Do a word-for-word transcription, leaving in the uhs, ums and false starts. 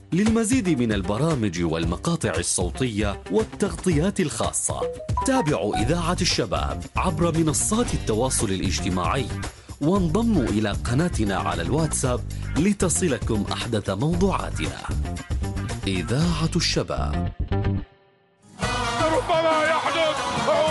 للمزيد من البرامج والمقاطع الصوتية والتغطيات الخاصة تابعوا إذاعة الشباب عبر منصات التواصل الاجتماعي، وانضموا إلى قناتنا على الواتساب لتصلكم أحدث موضوعاتنا. إذاعة الشباب. ربما